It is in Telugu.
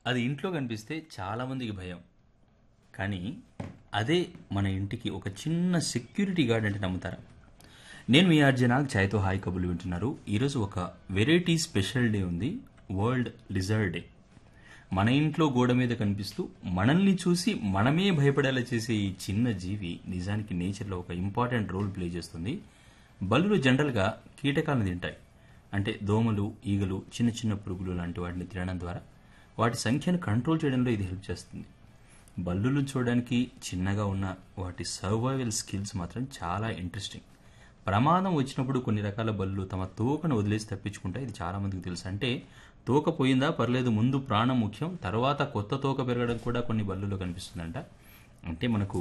అది ఇంట్లో కనిపిస్తే చాలామందికి భయం. కానీ అదే మన ఇంటికి ఒక చిన్న సెక్యూరిటీ గార్డ్ అంటే నమ్ముతారా? నేను మీ నాగ్ ఛాయ్తో హాయ్ కబుర్లు వింటున్నారు. ఈరోజు ఒక వెరైటీ స్పెషల్ డే ఉంది, వరల్డ్ లిజర్డ్ డే. మన ఇంట్లో గోడ మీద కనిపిస్తూ మనల్ని చూసి మనమే భయపడేలా చేసే ఈ చిన్న జీవి నిజానికి నేచర్లో ఒక ఇంపార్టెంట్ రోల్ ప్లే చేస్తుంది. బల్లులు జనరల్గా కీటకాలను తింటాయి. అంటే దోమలు, ఈగలు, చిన్న చిన్న పురుగులు లాంటి వాటిని తినడం ద్వారా వాటి సంఖ్యను కంట్రోల్ చేయడంలో ఇది హెల్ప్ చేస్తుంది. బల్లులు చూడడానికి చిన్నగా ఉన్న వాటి సర్వైవల్ స్కిల్స్ మాత్రం చాలా ఇంట్రెస్టింగ్. ప్రమాదం వచ్చినప్పుడు కొన్ని రకాల బల్లులు తమ తోకను వదిలేసి తప్పించుకుంటాయి. ఇది చాలా మందికి తెలుసు. అంటే తోక పోయిందా పర్లేదు, ముందు ప్రాణం ముఖ్యం, తర్వాత కొత్త తోక పెరగడం కూడా కొన్ని బల్లులో కనిపిస్తుందంట. అంటే మనకు